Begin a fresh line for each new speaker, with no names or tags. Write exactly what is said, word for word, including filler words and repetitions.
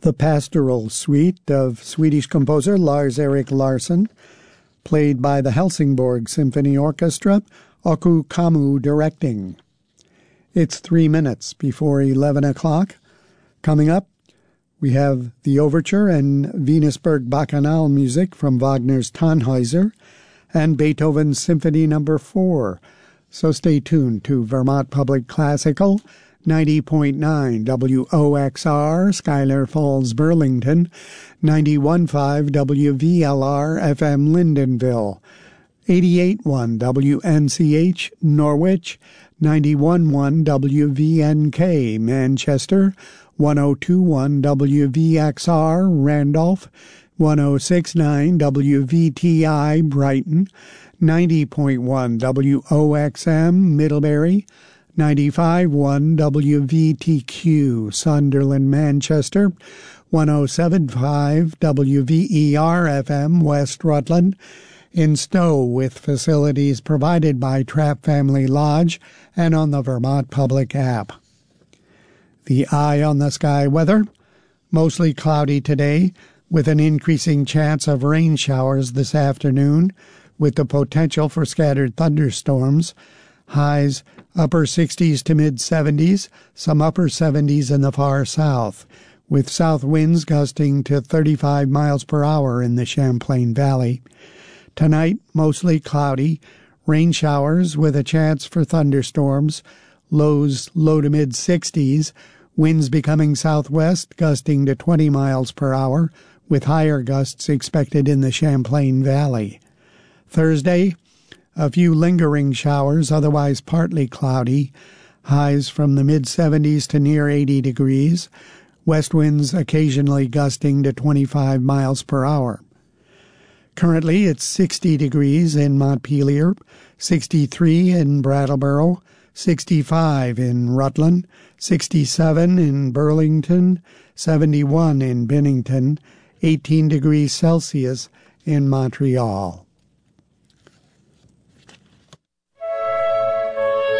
The Pastoral Suite of Swedish composer Lars-Erik Larsson, played by the Helsingborg Symphony Orchestra, Aku Kammu directing. It's three minutes before eleven o'clock. Coming up, we have the Overture and Venusberg Bacchanal music from Wagner's Tannhäuser and Beethoven's Symphony Number four. So stay tuned to Vermont Public Classical, ninety point nine W O X R, Schuyler Falls, Burlington, ninety-one point five W V L R F M Lindenville, eighty-eight point one W N C H Norwich, ninety-one point one W V N K Manchester, one oh two point one W V X R Randolph, one oh six point nine W V T I Brighton, ninety point one W O X M Middlebury, ninety-five point one W V T Q Sunderland, Manchester, one oh seven point five W V E R F M West Rutland, in Stowe, with facilities provided by Trapp Family Lodge and on the Vermont Public app. The Eye on the Sky weather: mostly cloudy today, with an increasing chance of rain showers this afternoon, with the potential for scattered thunderstorms. Highs upper sixties to mid-seventies, some upper seventies in the far south, with south winds gusting to thirty-five miles per hour in the Champlain Valley. Tonight, mostly cloudy, rain showers with a chance for thunderstorms, lows low to mid-sixties, winds becoming southwest gusting to twenty miles per hour, with higher gusts expected in the Champlain Valley. Thursday, a few lingering showers, otherwise partly cloudy, highs from the mid-seventies to near eighty degrees, west winds occasionally gusting to twenty-five miles per hour. Currently, it's sixty degrees in Montpelier, sixty-three in Brattleboro, sixty-five in Rutland, sixty-seven in Burlington, seventy-one in Bennington, eighteen degrees Celsius in Montreal.